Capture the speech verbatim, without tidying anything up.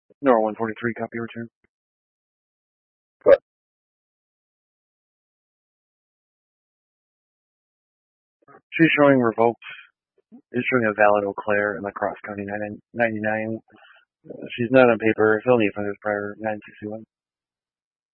Nora one forty-three, copy return. Good. She's showing revoked. Is showing a valid Eau Claire in the Cross County ninety-nine. Uh, she's not on paper. Felony offenders prior nine sixty-one.